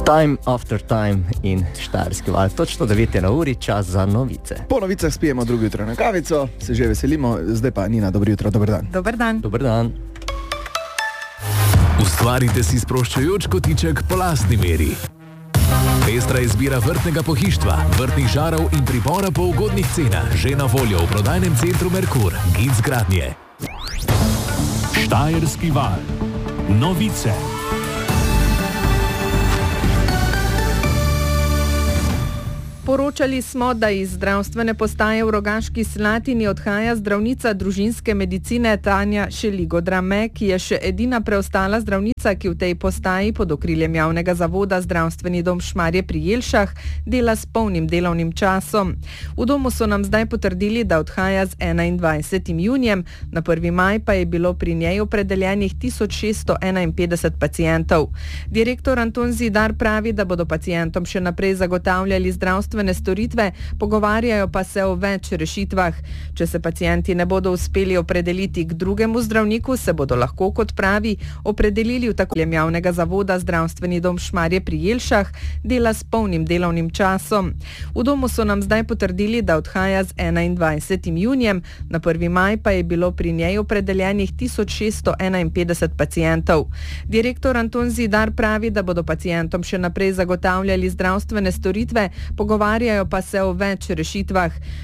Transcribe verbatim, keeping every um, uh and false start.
Time after time in Štajerski val. Točno devet je na uri, čas za novice. Po novicah spijemo drugo jutro na kavico, se že veselimo, zdaj pa Nina, dobro jutro, dober dan. Dober dan. Dober dan. Ustvarite si sproščujoč kotiček po lastni meri. Pestra izbira vrtnega pohištva, vrtnih žarov in pribora po ugodnih cenah, že na voljo v prodajnem centru Merkur, Gic Gradnje. Štajerski val. Novice. Poročali smo, da iz zdravstvene postaje v Rogaški Slatini odhaja zdravnica družinske medicine Tanja Šeligo-Drame, ki je še edina preostala zdravnica, ki v tej postaji pod okriljem javnega zavoda Zdravstveni dom Šmarje pri Jelšah dela s polnim delovnim časom. V domu so nam zdaj potrdili, da odhaja z enaindvajsetim junijem, na prvi maj pa je bilo pri njej opredeljenih tisoč šeststo enainpetdeset pacientov. Direktor Anton Zidar pravi, da bodo pacientom še naprej zagotavljali zdravstvene storitve, pogovarjajo pa se o več rešitvah. Če se pacienti ne bodo uspeli opredeliti k drugemu zdravniku, se bodo lahko, kot pravi, opredelili v tako javnega zavoda Zdravstveni dom Šmarje pri Jelšah, dela s polnim delovnim časom. V domu so nam zdaj potrdili, da odhaja z enaindvajsetim junijem, na prvi maj pa je bilo pri njej opredeljenih tisoč šeststo enainpetdeset pacientov. Direktor Anton Zidar pravi, da bodo pacientom še naprej zagotavljali zdravstvene storitve, pogovarjajo pa se o več rešitvah.